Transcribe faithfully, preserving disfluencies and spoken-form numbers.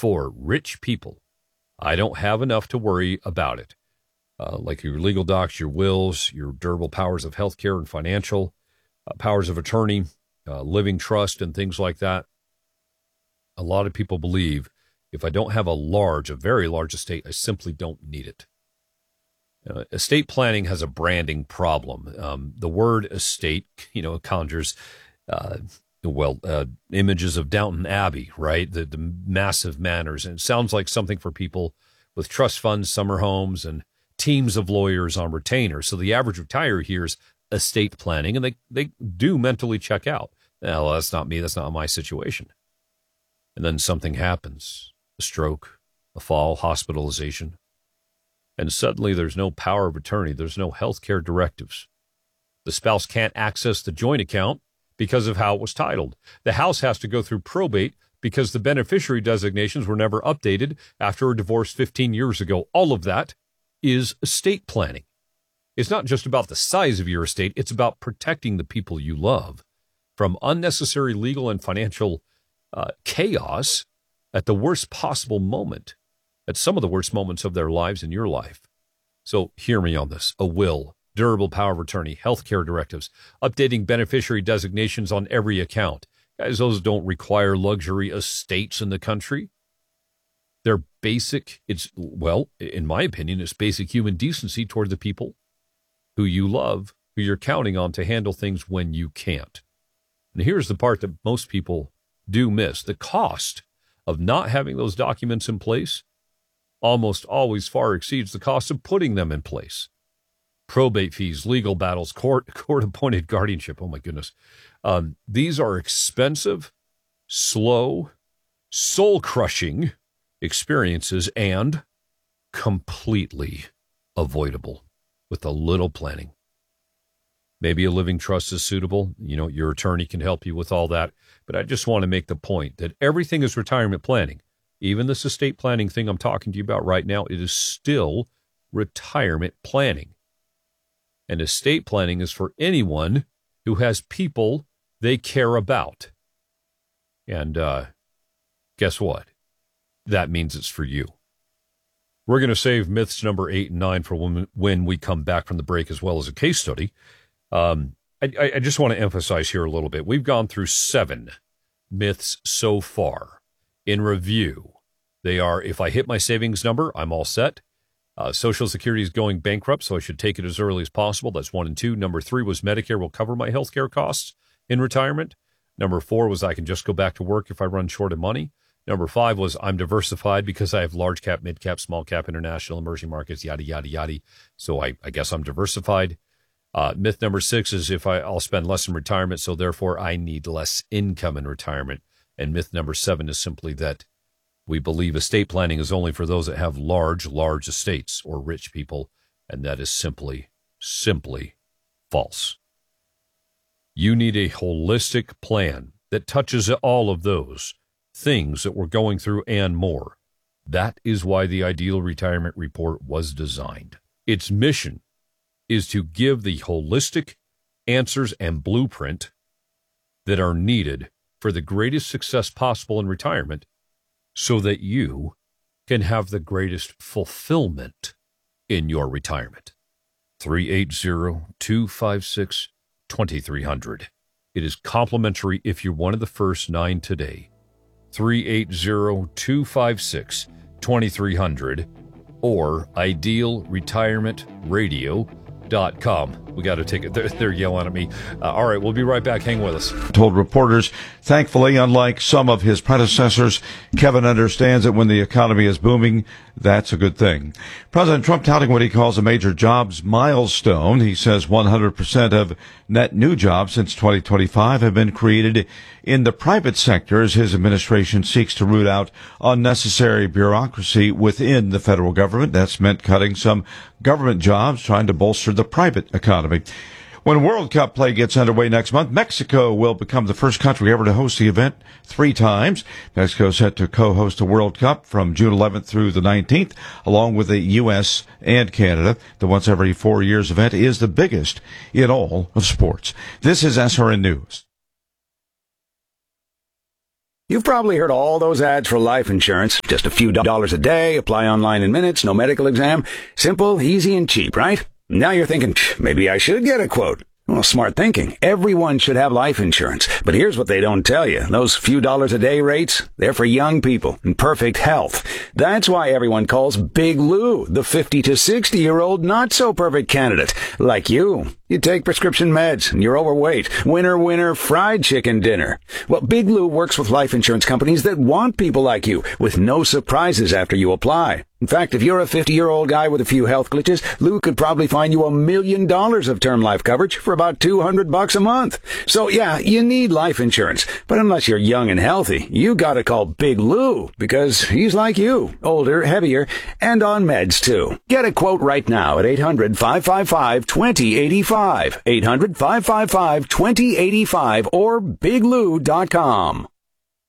for rich people. I don't have enough to worry about it. Uh, like your legal docs, your wills, your durable powers of healthcare and financial uh, powers of attorney, uh, living trust, and things like that. A lot of people believe if I don't have a large, a very large estate, I simply don't need it. Uh, estate planning has a branding problem. Um, the word estate, you know, conjures, uh, well, uh, images of Downton Abbey, right? The, the massive manors. And it sounds like something for people with trust funds, summer homes, and teams of lawyers on retainer. So the average retiree hears estate planning, and they, they do mentally check out. Well, that's not me. That's not my situation. And then something happens, a stroke, a fall, hospitalization. And suddenly there's no power of attorney. There's no health care directives. The spouse can't access the joint account because of how it was titled. The house has to go through probate because the beneficiary designations were never updated after a divorce fifteen years ago. All of that is estate planning. It's not just about the size of your estate. It's about protecting the people you love from unnecessary legal and financial uh, chaos at the worst possible moment, at some of the worst moments of their lives in your life. So hear me on this. A will, durable power of attorney, health care directives, updating beneficiary designations on every account. Guys, those don't require luxury estates in the country. They're basic, it's, well, in my opinion, it's basic human decency toward the people who you love, who you're counting on to handle things when you can't. And here's the part that most people do miss. The cost of not having those documents in place almost always far exceeds the cost of putting them in place. Probate fees, legal battles, court, court-appointed guardianship. Oh, my goodness. Um, these are expensive, slow, soul-crushing experiences and completely avoidable with a little planning. Maybe a living trust is suitable. You know, your attorney can help you with all that. But I just want to make the point that everything is retirement planning. Even this estate planning thing I'm talking to you about right now, it is still retirement planning. And estate planning is for anyone who has people they care about. And uh, guess what? That means it's for you. We're going to save myths number eight and nine for when, when we come back from the break, as well as a case study. Um, I, I just want to emphasize here a little bit. We've gone through seven myths so far. In review, they are, if I hit my savings number, I'm all set. Uh, Social Security is going bankrupt, so I should take it as early as possible. That's one and two. Number three was Medicare will cover my health care costs in retirement. Number four was I can just go back to work if I run short of money. Number five was I'm diversified because I have large cap, mid cap, small cap, international, emerging markets, yada, yada, yada. So I, I guess I'm diversified. Uh, myth number six is if I, I'll spend less in retirement, so therefore I need less income in retirement. And myth number seven is simply that we believe estate planning is only for those that have large, large estates or rich people, and that is simply, simply false. You need a holistic plan that touches all of those things that we're going through and more. That is why the Ideal Retirement Report was designed. Its mission is to give the holistic answers and blueprint that are needed for the greatest success possible in retirement so that you can have the greatest fulfillment in your retirement. three eight zero, two five six, two three zero zero. It is complimentary if you're one of the first nine today. three eight zero, two five six, two three zero zero or ideal retirement radio dot com. We got to take it. They're, they're yelling at me. Uh, all right, we'll be right back. Hang with us. Told reporters, thankfully, unlike some of his predecessors, Kevin understands that when the economy is booming, that's a good thing. President Trump touting what he calls a major jobs milestone. He says one hundred percent of net new jobs since twenty twenty-five have been created in the private sector as his administration seeks to root out unnecessary bureaucracy within the federal government. That's meant cutting some government jobs, trying to bolster the private economy. When World Cup play gets underway next month, Mexico will become the first country ever to host the event three times. Mexico is set to co-host the World Cup from June eleventh through the nineteenth, along with the U S and Canada. The once every four years event is the biggest in all of sports. This is S R N News. You've probably heard all those ads for life insurance. Just a few dollars a day, apply online in minutes, no medical exam. Simple, easy, and cheap, right? Now you're thinking, maybe I should get a quote. Well, smart thinking. Everyone should have life insurance. But here's what they don't tell you. Those few dollars a day rates, they're for young people in perfect health. That's why everyone calls Big Lou the fifty to sixty year old not so perfect candidate. Like you. You take prescription meds and you're overweight. Winner, winner, fried chicken dinner. Well, Big Lou works with life insurance companies that want people like you with no surprises after you apply. In fact, if you're a fifty-year-old guy with a few health glitches, Lou could probably find you a million dollars of term life coverage for about two hundred bucks a month. So yeah, you need life insurance. But unless you're young and healthy, you gotta call Big Lou because he's like you, older, heavier, and on meds too. Get a quote right now at eight hundred, five five five, two zero eight five. eight hundred, five five five, two zero eight five or big lou dot com.